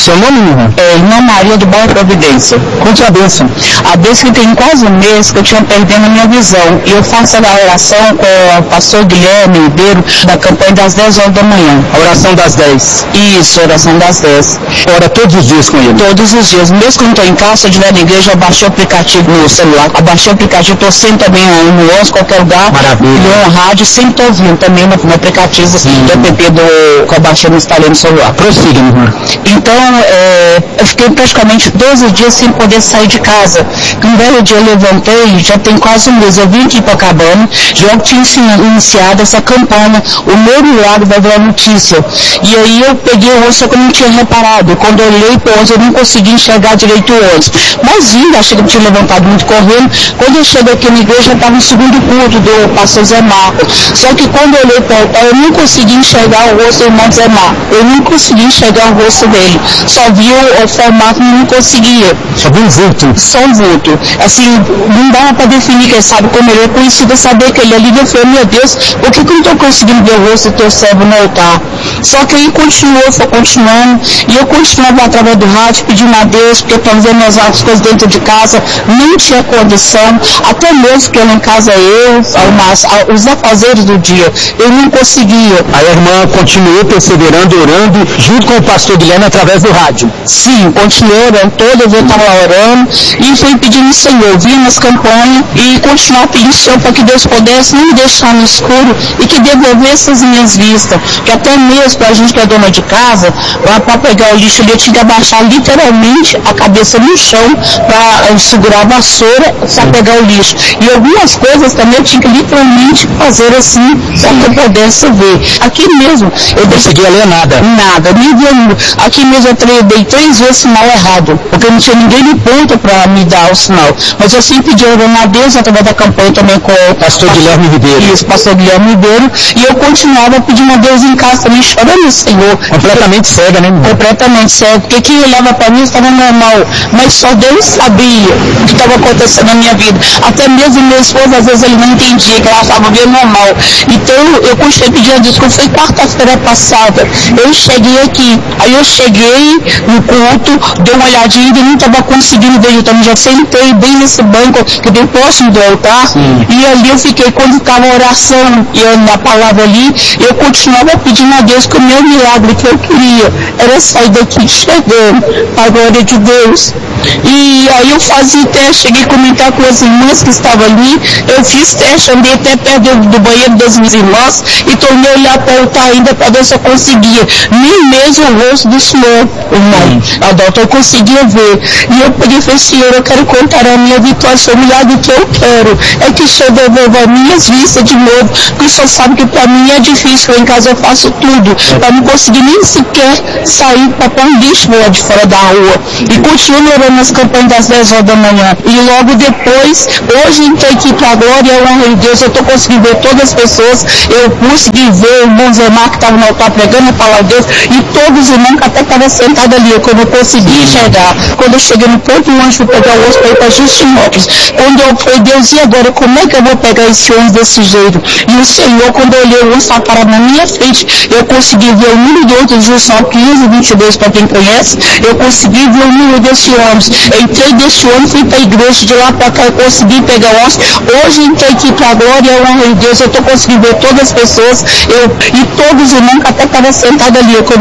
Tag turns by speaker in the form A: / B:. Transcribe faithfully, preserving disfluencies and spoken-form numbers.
A: Seu nome, irmã?
B: É, irmã Maria do Bom Providência.
A: Conte a bênção.
B: A bênção que tem quase um mês que eu tinha perdendo a minha visão. E eu faço a oração com o pastor Guilherme Ribeiro, da campanha das dez horas da manhã.
A: A oração das dez.
B: Isso, a oração das dez.
A: Ora todos os dias com ele?
B: Todos os dias. Mesmo que eu não estou em casa, se eu estiver na igreja, eu baixei o aplicativo no celular. Eu baixei o aplicativo, estou sempre também no onze, qualquer lugar.
A: Maravilha.
B: No rádio, sempre estou ouvindo também no, no aplicativo Sim. do app do, que eu baixei no instalei no celular.
A: Prossiga, irmã.
B: Então, é, eu fiquei praticamente doze dias sem poder sair de casa. Um belo dia eu levantei, já tem quase um mês, eu vim aqui para Cabana, já tinha iniciado essa campanha, o meu milagre vai virar notícia. E aí eu peguei o ônibus, só que eu não tinha reparado. Quando eu olhei para o ônibus, eu não consegui enxergar direito o ônibus. Mas vindo, achei que eu tinha levantado muito correndo. Quando eu cheguei aqui na igreja, já estava no segundo culto do pastor Zé Marco. Só que quando eu olhei para o altar, eu não consegui enxergar o rosto do irmão Zé Marco. Eu não consegui enxergar o rosto dele. Só vi o, o formato e não conseguia.
A: Só vi um vulto.
B: Só um vulto. Assim, não dava para definir, quem sabe como ele é conhecido, saber que ele ali. Eu falei, meu Deus, por que, que eu não estou conseguindo ver o rosto do teu servo no altar? Só que aí continuou, foi continuando, e eu continuava através do rádio pedindo a Deus, porque para ver minhas coisas dentro de casa, não tinha condição, até mesmo que eu em casa eu, mas, os afazeres do dia, eu não conseguia.
A: A irmã continuou perseverando, orando, junto com o pastor Guilherme através do rádio?
B: Sim, continuei orando, todas eu estava orando, e fui pedindo Senhor, vim nas campanhas, e continuar pedindo Senhor para que Deus pudesse não me deixar no escuro, e que devolvesse as minhas vistas, que até mesmo para a gente que é dona de casa, para pegar o lixo ali, eu tinha que abaixar literalmente a cabeça no chão para segurar a vassoura para pegar o lixo. E algumas coisas também eu tinha que literalmente fazer assim, para que eu pudesse ver. Aqui mesmo, eu
A: não conseguia ler nada.
B: Nada, nem vendo. Aqui mesmo eu dei três vezes sinal errado, porque não tinha ninguém de ponta para me dar o sinal. Mas eu sempre pedi orando a Deus através da campanha também com o
A: pastor Guilherme Ribeiro.
B: Isso, pastor Guilherme Ribeiro. E eu continuava pedindo a Deus em casa também, chorando o Senhor.
A: Completamente cega, né, irmão?
B: Completamente cega, porque quem olhava para mim estava normal, mas só Deus sabia o que estava acontecendo na minha vida. Até mesmo meu esposo, às vezes ele não entendia, que ela estava vendo normal. Então eu continuei pedindo a Deus, quando foi quarta-feira passada, eu cheguei aqui, aí eu cheguei no culto, dei uma olhadinha e não estava conseguindo ver, eu também já sentei bem nesse banco que tem próximo do altar. Sim. E ali eu fiquei, quando estava a oração e eu, na palavra ali, eu continuava pedindo a Deus que o meu milagre que eu queria era sair daqui chegando para a glória de Deus. E aí eu fazia teste, cheguei a comentar com as irmãs que estavam ali, eu fiz teste, andei até perto do, do banheiro das minhas irmãs e tornei a olhar para o altar ainda para ver se eu conseguia, nem mesmo o rosto do Senhor, irmão, Adalto, eu conseguia ver. E eu peguei e falei, Senhor, eu quero contar a minha vitória, o milagre que eu quero é que o Senhor devolva as minhas vistas de novo, porque o Senhor sabe que para mim é difícil, em casa eu faço tudo, para não conseguir nem sequer sair para pôr um lixo lá de fora da rua. E continuo orando nas campanhas das dez horas da manhã. E logo depois, hoje entrei aqui para a glória e a honra de Deus, eu estou conseguindo ver todas as pessoas, eu consegui ver o irmão Zé Marco que estava no altar pregando a palavra de Deus, e todos os irmãos que até estavam sentados ali, quando eu consegui enxergar, quando eu cheguei no ponto do ônibus, fui pegar o ônibus para ir para Justinópolis. Quando eu falei, Deus, e agora, como é que eu vou pegar esse ônibus desse jeito? E o Senhor, quando eu olhei o ônibus, estava parado na minha frente, eu consegui ver o número do ônibus, Justinópolis quinze vinte e dois, para quem conhece, eu consegui ver o número desse ônibus. Eu entrei desse ônibus, fui para a igreja, de lá para cá eu consegui pegar o ônibus. Hoje entrei aqui para a glória e a honra de Deus, eu estou conseguindo ver todas as pessoas, eu, e todos os irmãos que até estavam sentados ali, eu